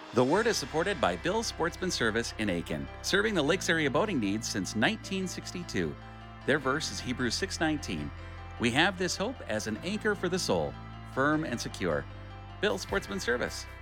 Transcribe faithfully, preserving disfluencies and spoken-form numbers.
The Word is supported by Bill's Sportsman Service in Aiken, serving the Lakes area boating needs since nineteen sixty-two. Their verse is Hebrews six nineteen. We have this hope as an anchor for the soul, firm and secure. Bill's Sportsman Service.